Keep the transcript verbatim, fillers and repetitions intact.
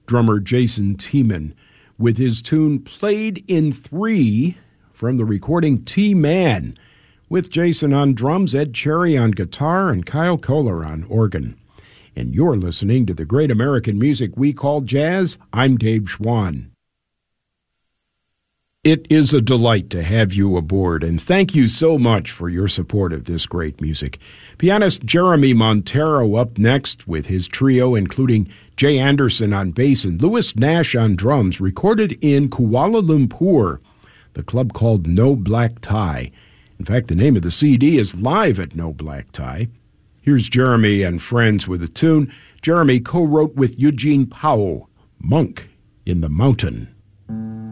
drummer Jason Tiemann with his tune Played in Three from the recording T-Man, with Jason on drums, Ed Cherry on guitar, and Kyle Kohler on organ. And you're listening to the great American music we call jazz. I'm Dave Schwann. It is a delight to have you aboard, and thank you so much for your support of this great music. Pianist Jeremy Montero up next with his trio, including Jay Anderson on bass and Louis Nash on drums, recorded in Kuala Lumpur, the club called No Black Tie. In fact, the name of the C D is Live at No Black Tie. Here's Jeremy and friends with a tune Jeremy co-wrote with Eugene Powell, Monk in the Mountain.